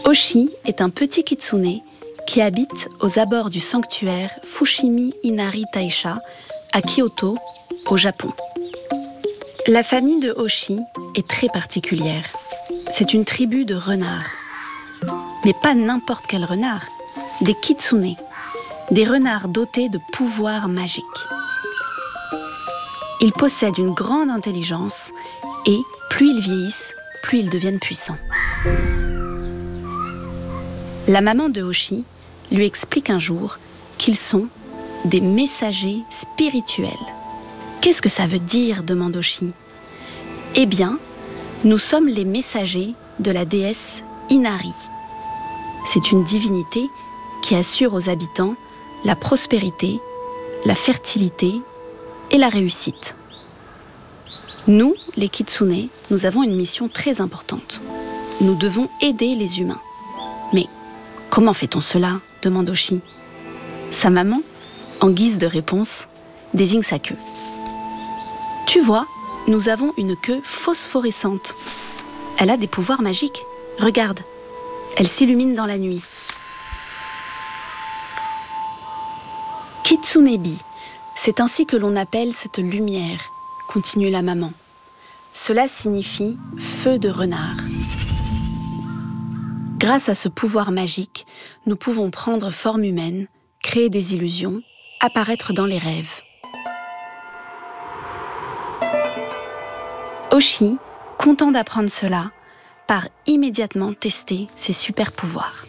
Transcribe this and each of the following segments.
Oshi est un petit kitsune qui habite aux abords du sanctuaire Fushimi Inari Taisha à Kyoto, au Japon. La famille de Oshi est très particulière. C'est une tribu de renards. Mais pas n'importe quel renard, des kitsune, des renards dotés de pouvoirs magiques. Ils possèdent une grande intelligence et, plus ils vieillissent, plus ils deviennent puissants. La maman de Oshi lui explique un jour qu'ils sont des messagers spirituels. Qu'est-ce que ça veut dire ? Demande Oshi. Eh bien, nous sommes les messagers de la déesse Inari. C'est une divinité qui assure aux habitants la prospérité, la fertilité et la réussite. Nous, les kitsune, nous avons une mission très importante. Nous devons aider les humains. Mais comment fait-on cela ? Demande Oshi. Sa maman, en guise de réponse, désigne sa queue. Tu vois, nous avons une queue phosphorescente. Elle a des pouvoirs magiques. Regarde, elle s'illumine dans la nuit. Kitsunebi, c'est ainsi que l'on appelle cette lumière, continue la maman. Cela signifie feu de renard. Grâce à ce pouvoir magique, nous pouvons prendre forme humaine, créer des illusions, apparaître dans les rêves. Oshi, content d'apprendre cela, part immédiatement tester ses super pouvoirs.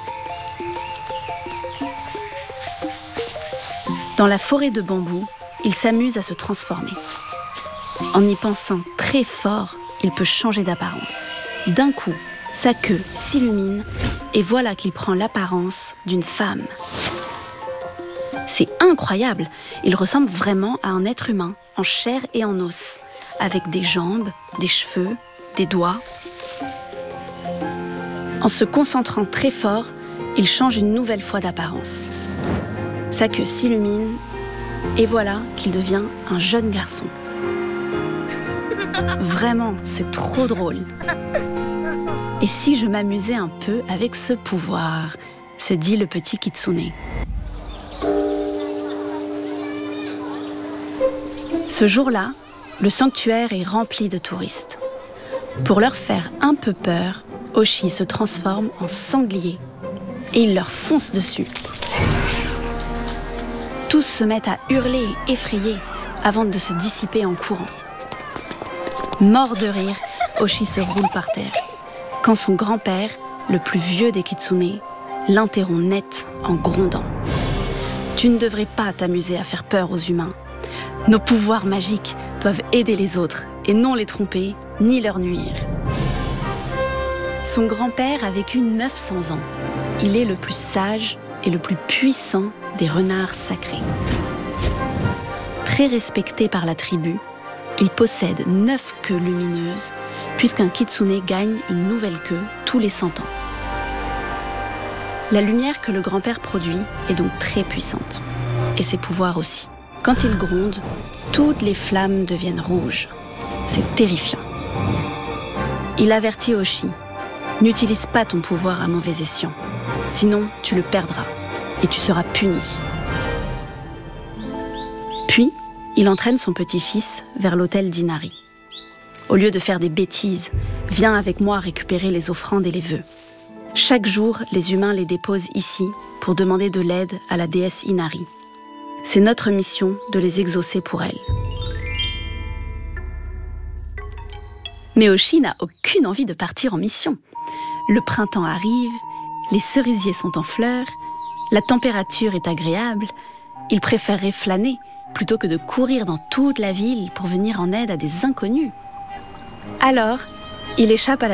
Dans la forêt de bambou, il s'amuse à se transformer. En y pensant très fort, il peut changer d'apparence. D'un coup, sa queue s'illumine et voilà qu'il prend l'apparence d'une femme. C'est incroyable, il ressemble vraiment à un être humain, en chair et en os, avec des jambes, des cheveux, des doigts. En se concentrant très fort, il change une nouvelle fois d'apparence. Sa queue s'illumine et voilà qu'il devient un jeune garçon. Vraiment, c'est trop drôle. Et si je m'amusais un peu avec ce pouvoir, se dit le petit kitsune. Ce jour-là, le sanctuaire est rempli de touristes. Pour leur faire un peu peur, Oshi se transforme en sanglier et il leur fonce dessus. Tous se mettent à hurler et effrayer avant de se dissiper en courant. Mort de rire, Oshi se roule par terre, quand son grand-père, le plus vieux des kitsune, l'interrompt net en grondant. « Tu ne devrais pas t'amuser à faire peur aux humains. Nos pouvoirs magiques doivent aider les autres et non les tromper ni leur nuire. » Son grand-père a vécu 900 ans. Il est le plus sage et le plus puissant des renards sacrés. Très respecté par la tribu, il possède 9 queues lumineuses, puisqu'un kitsune gagne une nouvelle queue tous les 100 ans. La lumière que le grand-père produit est donc très puissante, et ses pouvoirs aussi. Quand il gronde, toutes les flammes deviennent rouges. C'est terrifiant. Il avertit Oshi. N'utilise pas ton pouvoir à mauvais escient, sinon tu le perdras et tu seras puni. Puis, il entraîne son petit-fils vers l'autel d'Inari. Au lieu de faire des bêtises, viens avec moi récupérer les offrandes et les vœux. Chaque jour, les humains les déposent ici pour demander de l'aide à la déesse Inari. C'est notre mission de les exaucer pour elle. Mais Oshi n'a aucune envie de partir en mission. Le printemps arrive, les cerisiers sont en fleurs, la température est agréable. Il préférerait flâner plutôt que de courir dans toute la ville pour venir en aide à des inconnus. Alors, il échappe à la